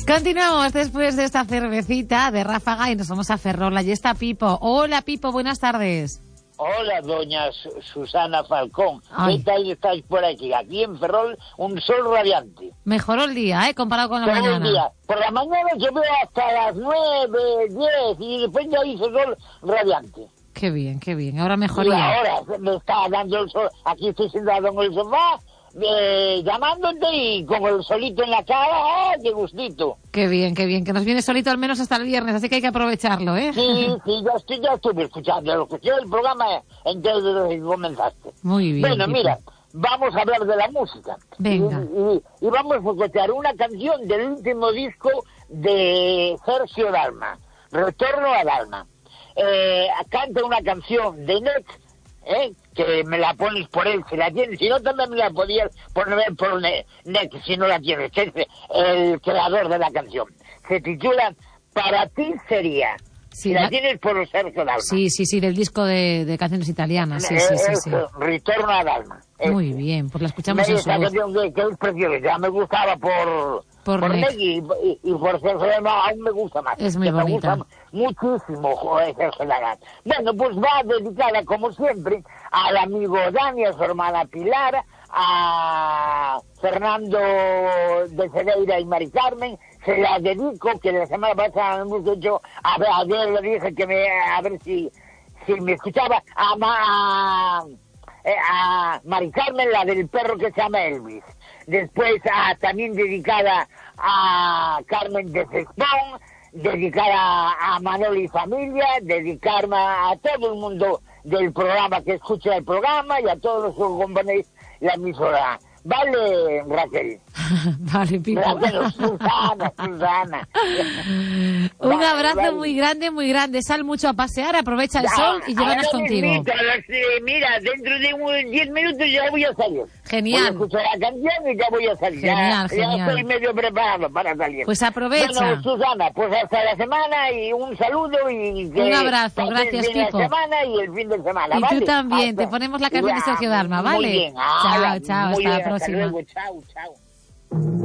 Continuamos después de esta cervecita de Ráfaga y nos vamos a Ferrol. Allí está Pipo. Hola, Pipo, buenas tardes. Hola, doña Susana Falcón. Ay. ¿Qué tal estáis por aquí? Aquí en Ferrol, un sol radiante. Mejoró el día, comparado con la Todo mañana. el día. Por la mañana yo veo hasta las 9, 10 y después ya hizo sol radiante. Qué bien, qué bien. Ahora Y mejoría. ahora me está dando el sol. Aquí estoy sentado en el sofá, llamándote y con el solito en la cara. ¡Ah, qué gustito! Qué bien, qué bien. Que nos viene solito al menos hasta el viernes, así que hay que aprovecharlo, ¿eh? Sí, ya estuve escuchando lo que el programa entero desde que comenzaste. Muy bien. Bueno, Pipo. mira, vamos a hablar de la música. Venga. Y vamos a escuchar una canción del último disco de Sergio Dalma, Retorno a Dalma. Canta una canción de Nek, que me la pones por él, si la tienes, si no también me la podías poner por Nek, si no la tienes, que es el creador de la canción. Se titula Para ti sería. Sí, Si la tienes por Sergio Dalma. Sí, del disco de canciones italianas. Sí. Retorno a Dalma. Muy bien, pues la escuchamos en su Esa voz. canción que es preciosa, ya me gustaba por Nek. Nek y por Sergio Dalma aún me gusta más. Es muy que bonita. Me gusta muchísimo, joder, Sergio Dalma. Bueno, pues va dedicada, como siempre, al amigo Dani, a su hermana Pilar, a Fernando de Cedeira y Mari Carmen. Se la dedico, que la semana pasada hemos hecho, ayer le dije que a ver si me escuchaba, a Mari Carmen, la del perro que se llama Elvis. Después también dedicada a Carmen de Cespón, dedicada a Manoli y familia, dedicarme a todo el mundo del programa que escucha el programa y a todos los que componéis la emisora. Vale, Raquel. Vale, Pipo. Raquel, Susana. Un abrazo muy grande. Sal mucho a pasear, aprovecha el sol y llévanos contigo. Mira, dentro de 10 minutos ya voy a salir. Genial. Voy a escuchar la canción y ya voy a salir. Genial. Ya estoy medio preparado para salir. Pues aprovecha. Bueno, Susana, pues hasta la semana y un saludo y que un abrazo, pases gracias, bien Pipo. la semana y el fin de semana, Y ¿vale? tú también, Hasta... te ponemos la canción de Sergio Dalma, ¿vale? Muy bien. Chao, hasta la Hasta próxima. luego, chao.